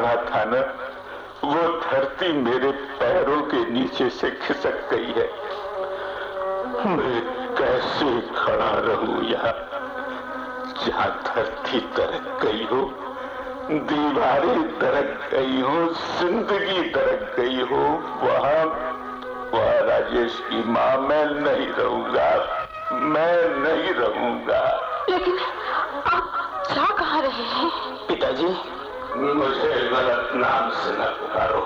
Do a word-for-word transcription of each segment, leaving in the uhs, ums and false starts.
रहा था न, वो धरती मेरे पैरों के नीचे से खिसक गई है। मैं कैसे खड़ा रहूं यहाँ, जहाँ धरती दरक गई हो, दीवारें दरक गई हो, जिंदगी दरक गई हो, वहां वहां राजेश की माँ मैं नहीं रहूंगा, मैं नहीं रहूंगा। लेकिन आप जा कहाँ रहे हैं? पिताजी, मुझे गलत नाम से न पुकारो।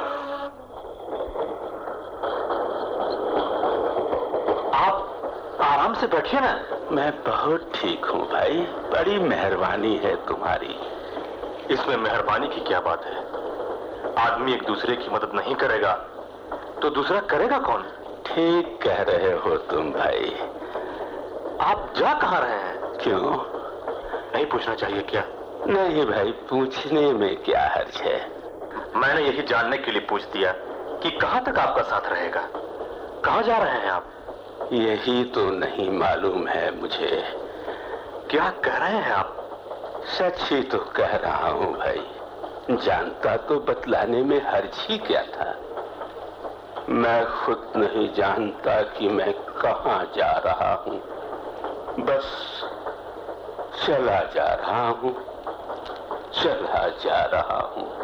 आप आराम से बैठिए ना। मैं बहुत ठीक हूँ भाई, बड़ी मेहरबानी है तुम्हारी। इसमें मेहरबानी की क्या बात है? आदमी एक दूसरे की मदद नहीं करेगा तो दूसरा करेगा कौन? ठीक कह रहे हो तुम भाई। आप जा कहाँ रहे हैं? क्यों? नहीं पूछना चाहिए क्या? नहीं भाई, पूछने में क्या हर्ज है। मैंने यही जानने के लिए पूछ दिया कि कहाँ तक आपका साथ रहेगा। कहाँ जा रहे हैं आप? यही तो नहीं मालूम है मुझे। क्या कह रहे हैं आप? सच ही तो कह रहा हूँ भाई। जानता तो बतलाने में हर्ज ही क्या था। मैं खुद नहीं जानता कि मैं कहाँ जा रहा हूँ। बस चला जा रहा हूँ, चला जा रहा हूँ।